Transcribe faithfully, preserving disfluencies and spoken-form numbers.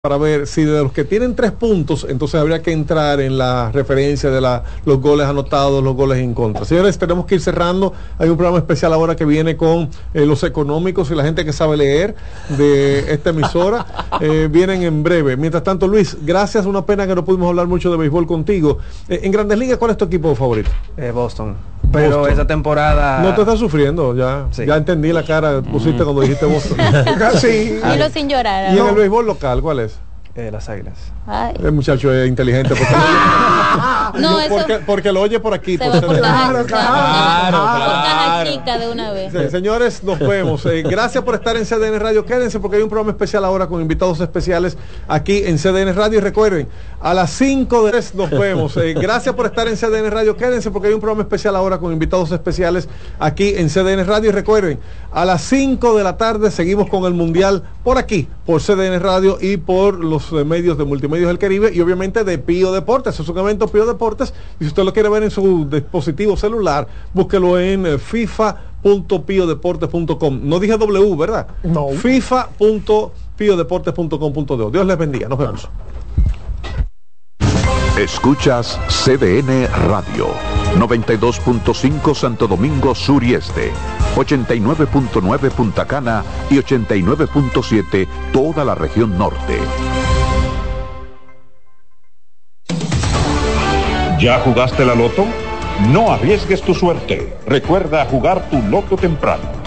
para ver si de los que tienen tres puntos, entonces habría que entrar en la referencia de la, los goles anotados, los goles en contra. Señores, tenemos que ir cerrando. Hay un programa especial ahora que viene con eh, los económicos y la gente que sabe leer de esta emisora. Eh, vienen en breve. Mientras tanto, Luis, gracias. Una pena que no pudimos hablar mucho de béisbol contigo. Eh, en Grandes Ligas, ¿cuál es tu equipo favorito? Eh, Boston. Pero Boston. esa temporada... No te estás sufriendo, ya. Sí. Ya entendí la cara que pusiste mm. cuando dijiste Boston. Sí. Dilo sin llorar. ¿Y en el béisbol local, cuál es? Eh, las Águilas. Ay. El muchacho es inteligente porque, no, eso porque, porque lo oye por aquí. Por por claro, claro, claro, claro. Chica de una vez. Sí, señores, nos vemos. Eh, gracias por estar en C D N Radio. Quédense porque hay un programa especial ahora con invitados especiales aquí en C D N Radio. Y recuerden, a las cinco de nos vemos. Eh, gracias por estar en C D N Radio. Quédense porque hay un programa especial ahora con invitados especiales aquí en C D N Radio. Y recuerden, a las cinco de la tarde seguimos con el Mundial por aquí, por C D N Radio y por los medios de Multimedios del Caribe y obviamente de Pío Deportes. Es un evento Pío Deportes y si usted lo quiere ver en su dispositivo celular, búsquelo en eh, fifa punto pio deportes punto com. No dije W, ¿verdad? No. fifa punto pio deportes punto com punto do. Dios les bendiga. Nos vemos. Escuchas C D N Radio, noventa y dos punto cinco Santo Domingo Sur y Este, ochenta y nueve punto nueve Punta Cana y ochenta y nueve punto siete toda la región norte. ¿Ya jugaste la loto? No arriesgues tu suerte. Recuerda jugar tu loto temprano.